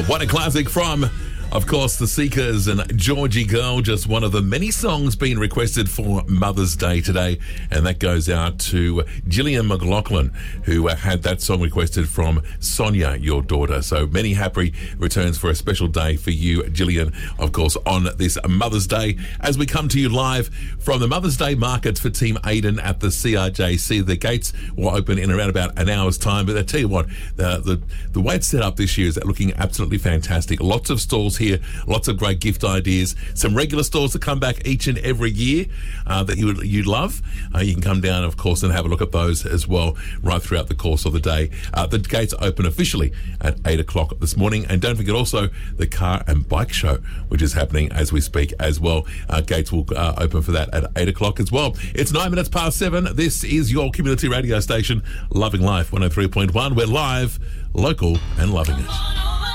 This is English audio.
What a classic from, of course, The Seekers and Georgie Girl, just one of the many songs being requested for Mother's Day today. And that goes out to Gillian McLaughlin, who had that song requested from Sonia, your daughter. So many happy returns for a special day for you, Gillian, of course, on this Mother's Day. As we come to you live from the Mother's Day markets for Team Aiden at the CRJC. The gates will open in around about an hour's time. But I tell you what, the way it's set up this year is looking absolutely fantastic. Lots of stalls here, lots of great gift ideas, some regular stores that come back each and every year that you love. You can come down, of course, and have a look at those as well right throughout the course of the day. The gates open officially at 8 o'clock this morning. And don't forget also the car and bike show, which is happening as we speak as well. Gates will open for that at 8 o'clock as well. It's 9 minutes past 7. This is your community radio station, Loving Life 103.1. We're live, local and loving it.